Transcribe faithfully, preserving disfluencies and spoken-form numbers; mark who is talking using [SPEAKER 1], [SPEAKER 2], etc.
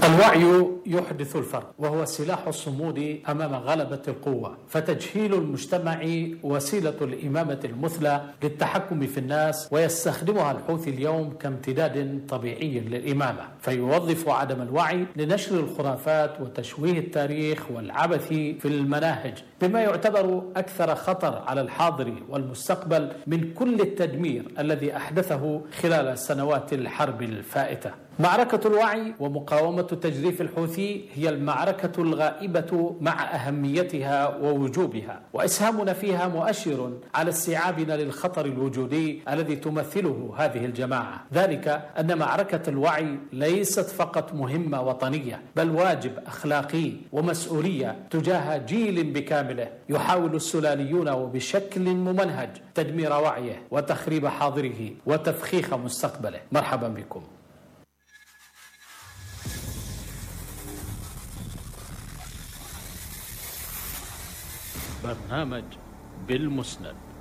[SPEAKER 1] الوعي يحدث الفرق، وهو السلاح الصمود أمام غلبة القوة، فتجهيل المجتمع وسيلة الإمامة المثلى للتحكم في الناس، ويستخدمها الحوثي اليوم كامتداد طبيعي للإمامة، فيوظف عدم الوعي لنشر الخرافات وتشويه التاريخ والعبث في المناهج، بما يعتبر أكثر خطر على الحاضر والمستقبل من كل التدمير الذي أحدثه خلال السنوات الحرب الفائتة. معركة الوعي ومقاومة تجريف الحوثي هي المعركة الغائبة مع أهميتها ووجوبها، وإسهامنا فيها مؤشر على استيعابنا للخطر الوجودي الذي تمثله هذه الجماعة، ذلك أن معركة الوعي ليست فقط مهمة وطنية، بل واجب أخلاقي ومسؤولية تجاه جيل بكامله يحاول السلاليون وبشكل ممنهج تدمير وعيه وتخريب حاضره وتفخيخ مستقبله. مرحبا بكم. برنامج بالمسند.